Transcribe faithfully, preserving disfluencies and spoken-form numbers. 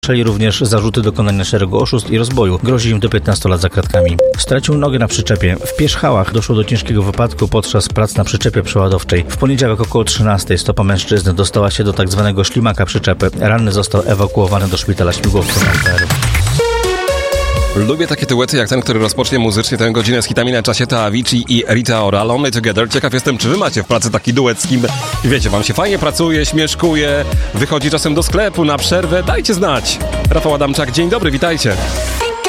Usłyszeli również zarzuty dokonania szeregu oszustw i rozboju. Grozi im do piętnastu lat za kratkami. Stracił nogę na przyczepie. W Pierzchałach doszło do ciężkiego wypadku podczas prac na przyczepie przeładowczej. W poniedziałek około trzynastej stopa mężczyzny dostała się do tak zwanego ślimaka przyczepy. Ranny został ewakuowany do szpitala śmigłowcem N P R. Lubię takie duety jak ten, który rozpocznie muzycznie tę godzinę z hitami na czasie, to Avicii i Rita Ora, Lonely Together. Ciekaw jestem, czy wy macie w pracy taki duet z kim, wiecie, wam się fajnie pracuje, śmieszkuje, wychodzi czasem do sklepu na przerwę, dajcie znać. Rafał Adamczak, dzień dobry, witajcie.